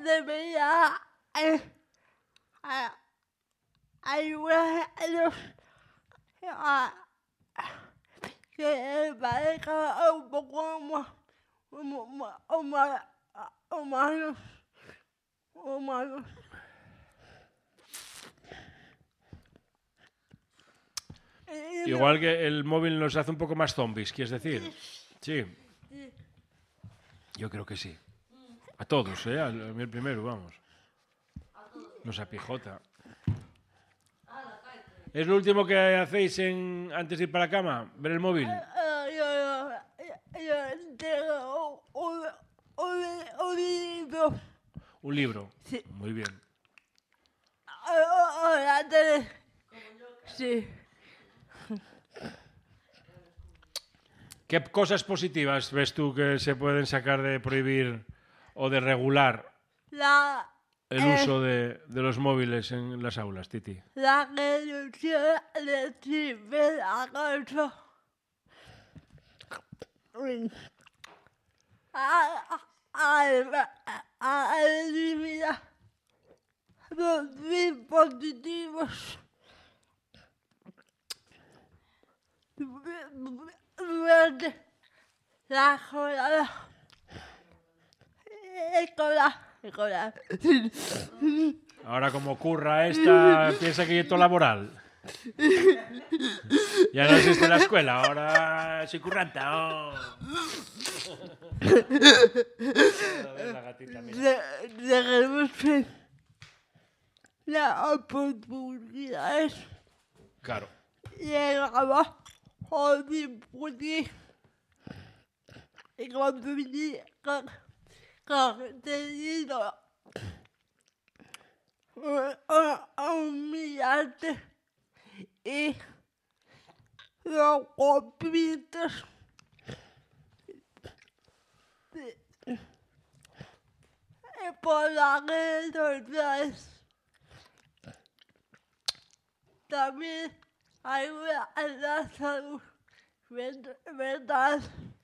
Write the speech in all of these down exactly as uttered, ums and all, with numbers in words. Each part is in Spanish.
debería eh, a- ayudar a los a- que parezca un poco más huma- huma- humanos humanos. Y no- Igual que el móvil nos hace un poco más zombies, ¿quieres decir? Sí. Yo creo que sí. A todos, ¿eh? A mí el primero, vamos. Nos apijota. ¿Es lo último que hacéis en, antes de ir para la cama? ¿Ver el móvil? Eh, yo, yo, yo tengo un, un, un libro. Un libro. Sí. Muy bien. Ahora te... Sí. ¿Qué cosas positivas ves tú que se pueden sacar de prohibir o de regular La, el eh, uso de, de los móviles en las aulas, Titi? la reducción de ciberacoso. A, a, a eliminar los dispositivos durante la jornada escolar. escolar. Ahora como curra esta, piensa que es todo laboral. Ya no existe la escuela, ahora soy curranta. Oh. La gatita, mira. De, de reducir las oportunidades Claro. llegaba a discutir y consumir con- contenido humillante y los conflictos por las redes sociales. También ayuda a la salud men- mental.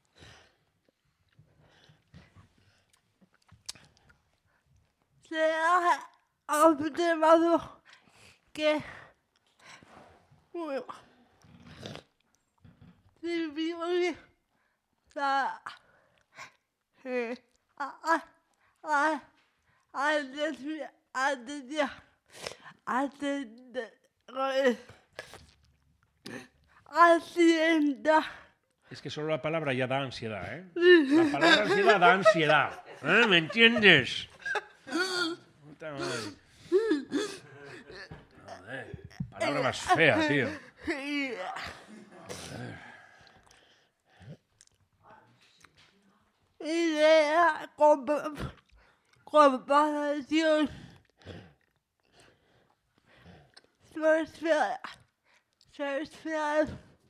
Se ha observado que bueno, disminuye la eh, a- a- a- atención atención atención ansiedad. Es que solo la palabra ya da ansiedad, ¿eh? La palabra ansiedad da ansiedad. ¿Eh? ¿Me entiendes? Puta madre. Joder, palabra más fea, tío. Y de la comp- comparación social, social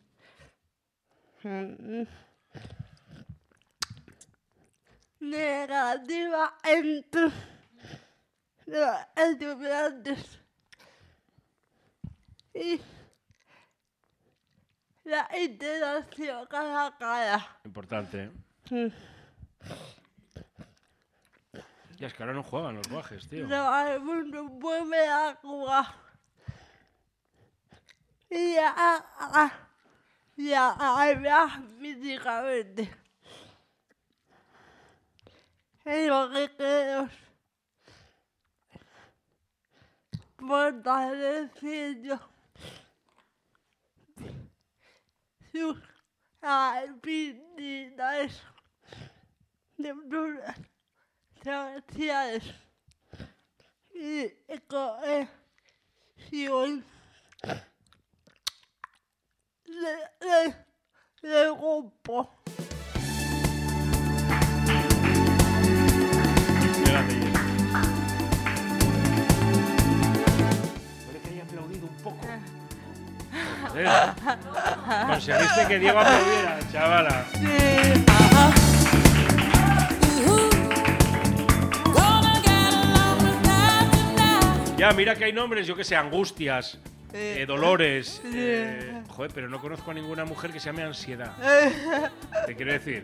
negativa entre los estudiantes y la interacción cara a cara. Importante, ¿eh? Ya es que ahora no juegan los guajes, tío. Todo el mundo vuelve a jugar. Y a, a, y a hablar físicamente. En los recreos. Fortaleciendo sus habilidades de sociales y cohesión de, de, de grupo. Grande, Jess. Puede que haya aplaudido un poco. Joder. Conseguiste que Diego aplaudiera, chavala. Sí, ajá. Ya, mira que hay nombres, yo que sé, Angustias, eh, Dolores. Sí. Eh, joder, pero no conozco a ninguna mujer que se llame Ansiedad. Te quiero decir.